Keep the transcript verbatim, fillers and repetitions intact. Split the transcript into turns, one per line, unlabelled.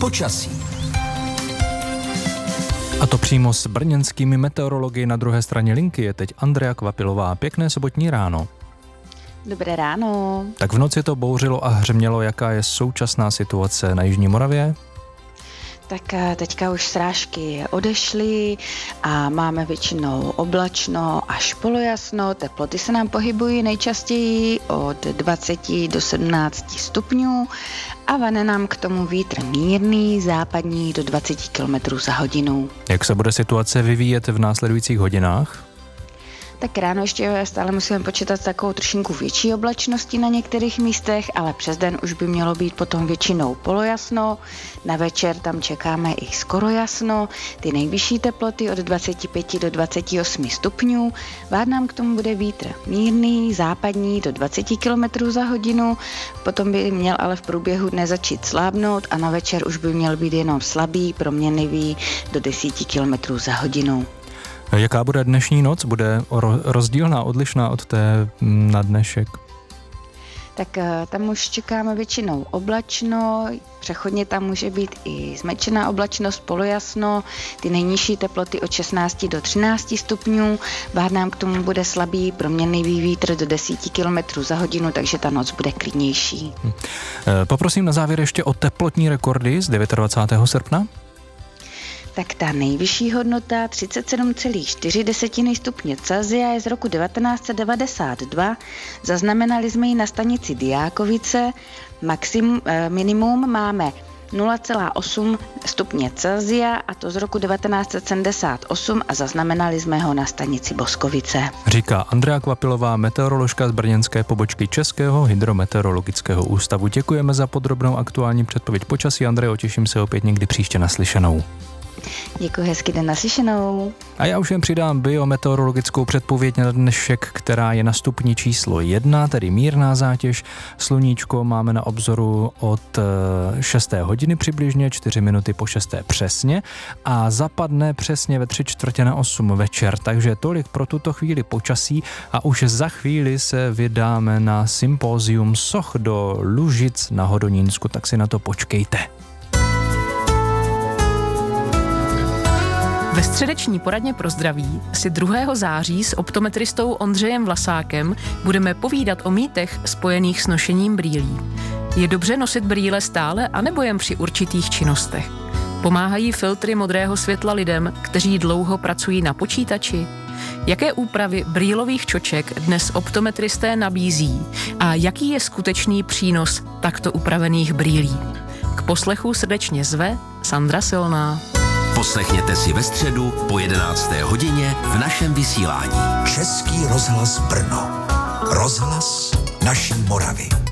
počasí.
A to přímo s brněnskými meteorology. Na druhé straně linky je teď Andrea Kvapilová. Pěkné sobotní ráno.
Dobré ráno.
Tak v noci to bouřilo a hřmělo. Jaká je současná situace na Jižní Moravě?
Tak teďka už srážky odešly a máme většinou oblačno až polojasno. Teploty se nám pohybují nejčastěji od dvacet do sedmnáct stupňů a vane nám k tomu vítr mírný, západní do dvacet kilometrů za hodinu.
Jak se bude situace vyvíjet v následujících hodinách?
Tak ráno ještě stále musíme počítat takovou trošinku větší oblačnosti na některých místech, ale přes den už by mělo být potom většinou polojasno. Na večer tam čekáme i skoro jasno. Ty nejvyšší teploty od dvacet pět do dvacet osm stupňů. Vád nám k tomu bude vítr mírný, západní do dvacet kilometrů za hodinu. Potom by měl ale v průběhu dne začít slábnout a na večer už by měl být jenom slabý, proměnlivý do deset kilometrů za hodinu.
Jaká bude dnešní noc? Bude rozdílná, odlišná od té na dnešek?
Tak tam už čekáme většinou oblačno, přechodně tam může být i zmenšená oblačnost, polojasno, ty nejnižší teploty od šestnáct do třináct stupňů, váh nám k tomu bude slabý, proměnlivý vítr do deset kilometrů za hodinu, takže ta noc bude klidnější.
Hm. Poprosím na závěr ještě o teplotní rekordy z dvacátého devátého srpna.
Tak ta nejvyšší hodnota třicet sedm celá čtyři stupně Celsia je z roku devatenáct set devadesát dva. Zaznamenali jsme ji na stanici Diákovice. Maximum, eh, minimum máme nula celá osm stupně Celsia a to z roku devatenáct set sedmdesát osm a zaznamenali jsme ho na stanici Boskovice.
Říká Andrea Kvapilová, meteoroložka z brněnské pobočky Českého hydrometeorologického ústavu. Děkujeme za podrobnou aktuální předpověď počasí. Andreo, těším se opět někdy příště naslyšenou.
Děkuji, hezky den, naslyšenou.
A já už jen přidám biometeorologickou předpověď na dnešek, která je na stupni číslo jedna, tedy mírná zátěž. Sluníčko máme na obzoru od šesté hodiny přibližně, čtyři minuty po šesté přesně a zapadne přesně ve tři čtvrtě na osm večer. Takže tolik pro tuto chvíli počasí a už za chvíli se vydáme na sympózium soch do Lužic na Hodonínsku, tak si na to počkejte.
Ve středeční poradně pro zdraví si druhého září s optometristou Ondřejem Vlasákem budeme povídat o mýtech spojených s nošením brýlí. Je dobře nosit brýle stále anebo jen při určitých činnostech? Pomáhají filtry modrého světla lidem, kteří dlouho pracují na počítači? Jaké úpravy brýlových čoček dnes optometristé nabízí a jaký je skutečný přínos takto upravených brýlí? K poslechu srdečně zve Sandra Silná.
Poslechněte si ve středu po jedenácté hodině v našem vysílání. Český rozhlas Brno. Rozhlas naší Moravy.